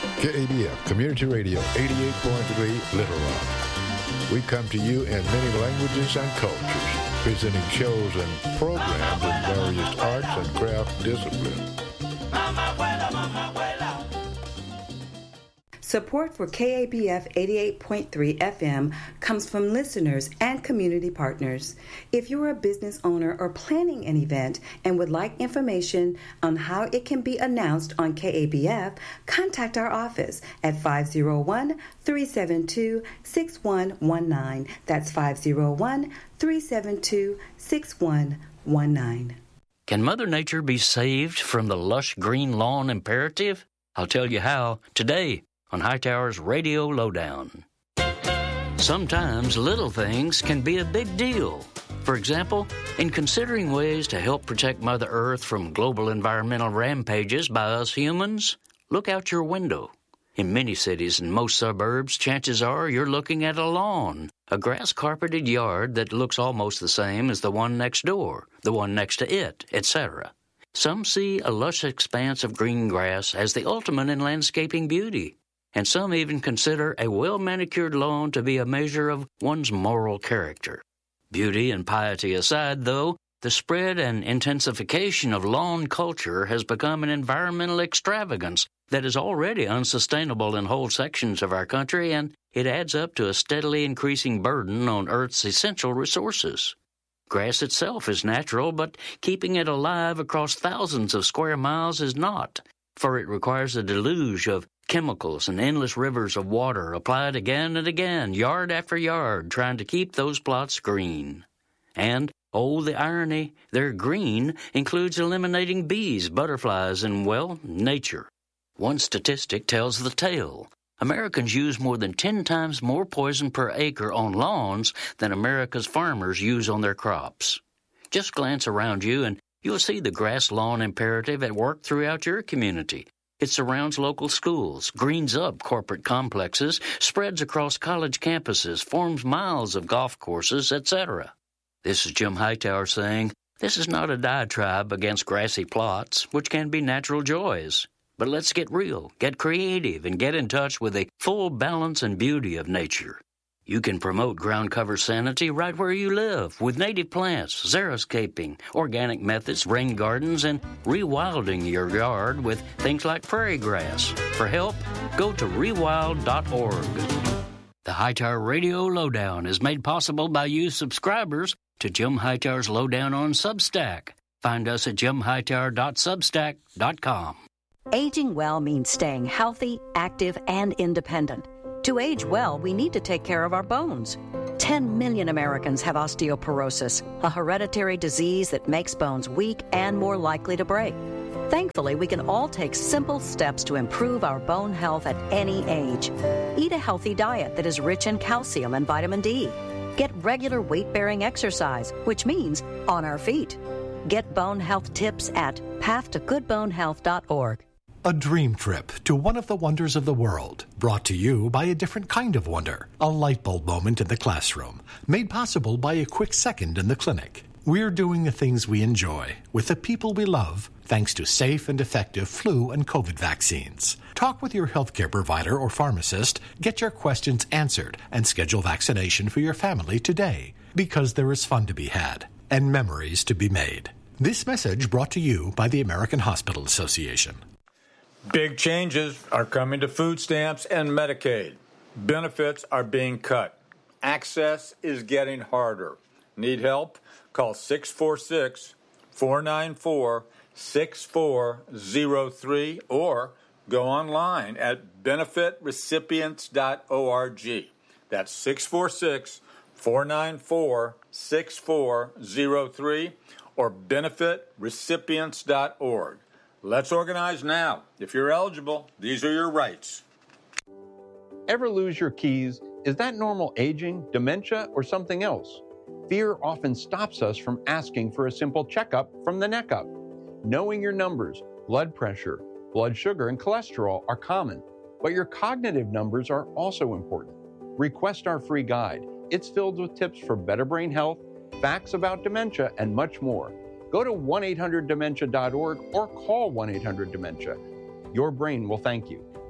KABF Community Radio 88.3 Little Rock. We come to you in many languages and cultures, presenting shows and programs in various arts and craft disciplines. Support for KABF 88.3 FM comes from listeners and community partners. If you're a business owner or planning an event and would like information on how it can be announced on KABF, contact our office at 501-372-6119. That's 501-372-6119. Can Mother Nature be saved from the lush green lawn imperative? I'll tell you how today on Hightower's Radio Lowdown. Sometimes little things can be a big deal. For example, in considering ways to help protect Mother Earth from global environmental rampages by us humans, look out your window. In many cities and most suburbs, chances are you're looking at a lawn, a grass-carpeted yard that looks almost the same as the one next door, the one next to it, etc. Some see a lush expanse of green grass as the ultimate in landscaping beauty, and some even consider a well-manicured lawn to be a measure of one's moral character. Beauty and piety aside, though, the spread and intensification of lawn culture has become an environmental extravagance that is already unsustainable in whole sections of our country, and it adds up to a steadily increasing burden on Earth's essential resources. Grass itself is natural, but keeping it alive across thousands of square miles is not, for it requires a deluge of chemicals and endless rivers of water applied again and again, yard after yard, trying to keep those plots green. And, oh, the irony, their green includes eliminating bees, butterflies, and, well, nature. One statistic tells the tale. Americans use more than 10 times more poison per acre on lawns than America's farmers use on their crops. Just glance around you and you'll see the grass lawn imperative at work throughout your community. It surrounds local schools, greens up corporate complexes, spreads across college campuses, forms miles of golf courses, etc. This is Jim Hightower saying, this is not a diatribe against grassy plots, which can be natural joys. But let's get real, get creative, and get in touch with the full balance and beauty of nature. You can promote ground cover sanity right where you live with native plants, xeriscaping, organic methods, rain gardens, and rewilding your yard with things like prairie grass. For help, go to rewild.org. The Hightower Radio Lowdown is made possible by you subscribers to Jim Hightower's Lowdown on Substack. Find us at jimhightower.substack.com. Aging well means staying healthy, active, and independent. To age well, we need to take care of our bones. 10 million Americans have osteoporosis, a hereditary disease that makes bones weak and more likely to break. Thankfully, we can all take simple steps to improve our bone health at any age. Eat a healthy diet that is rich in calcium and vitamin D. Get regular weight-bearing exercise, which means on our feet. Get bone health tips at pathtogoodbonehealth.org. A dream trip to one of the wonders of the world, brought to you by a different kind of wonder, a light bulb moment in the classroom, made possible by a quick second in the clinic. We're doing the things we enjoy, with the people we love, thanks to safe and effective flu and COVID vaccines. Talk with your healthcare provider or pharmacist, get your questions answered, and schedule vaccination for your family today, because there is fun to be had, and memories to be made. This message brought to you by the American Hospital Association. Big changes are coming to food stamps and Medicaid. Benefits are being cut. Access is getting harder. Need help? Call 646-494-6403 or go online at benefitrecipients.org. That's 646-494-6403 or benefitrecipients.org. Let's organize now. If you're eligible, these are your rights. Ever lose your keys? Is that normal aging, dementia, or something else? Fear often stops us from asking for a simple checkup from the neck up. Knowing your numbers, blood pressure, blood sugar, and cholesterol are common, but your cognitive numbers are also important. Request our free guide. It's filled with tips for better brain health, facts about dementia, and much more. Go to 1-800-DEMENTIA.org or call 1-800-DEMENTIA. Your brain will thank you.